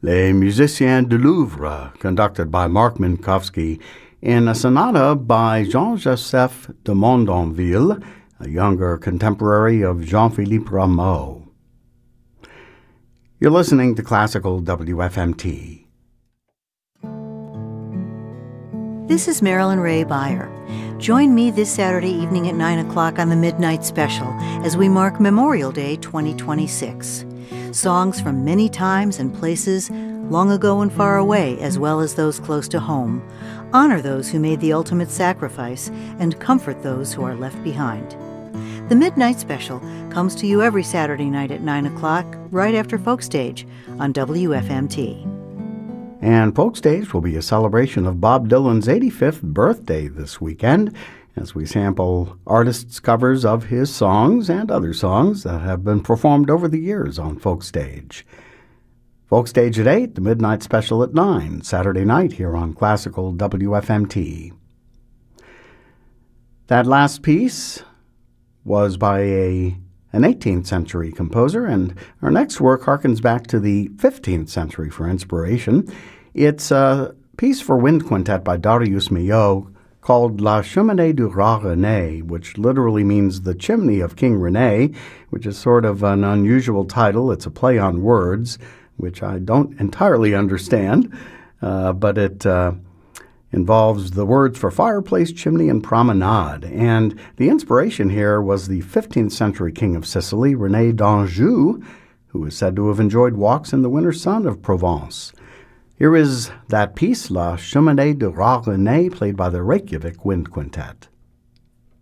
Les Musiciens du Louvre, conducted by Mark Minkowski, in a sonata by Jean-Joseph de Mondonville, a younger contemporary of Jean-Philippe Rameau. You're listening to Classical WFMT. This is Marilyn Ray Beyer. Join me this Saturday evening at 9 o'clock on the Midnight Special as we mark Memorial Day 2026. Songs from many times and places, long ago and far away, as well as those close to home, honor those who made the ultimate sacrifice and comfort those who are left behind. The Midnight Special comes to you every Saturday night at 9 o'clock, right after Folk Stage on WFMT. And Folk Stage will be a celebration of Bob Dylan's 85th birthday this weekend, as we sample artists' covers of his songs and other songs that have been performed over the years on Folk Stage. Folk Stage at 8, the Midnight Special at 9, Saturday night here on Classical WFMT. That last piece was by an 18th century composer, and our next work harkens back to the 15th century for inspiration. It's a piece for wind quintet by Darius Milhaud called La Cheminée du Roi René, which literally means the chimney of King René, which is sort of an unusual title. It's a play on words, which I don't entirely understand, but it involves the words for fireplace, chimney, and promenade. And the inspiration here was the 15th century king of Sicily, René d'Anjou, who is said to have enjoyed walks in the winter sun of Provence. Here is that piece, La Cheminée du Roi René, played by the Reykjavik Wind Quintet.